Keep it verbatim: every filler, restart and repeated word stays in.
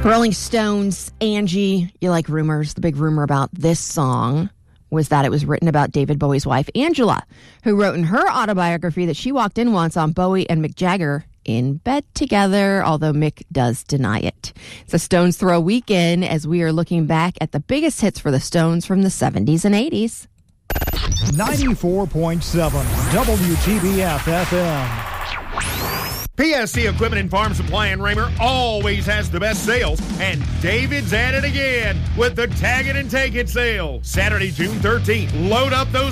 Rolling Stones, Angie, you like rumors. The big rumor about this song was that it was written about David Bowie's wife, Angela, who wrote in her autobiography that she walked in once on Bowie and Mick Jagger in bed together, although Mick does deny it. It's a Stones Throw weekend as we are looking back at the biggest hits for the Stones from the seventies and eighties. ninety-four point seven W T B F F M. P S C Equipment and Farm Supply in Raymer always has the best sales, and David's at it again with the Tag It and Take It sale. Saturday, June thirteenth. Load up those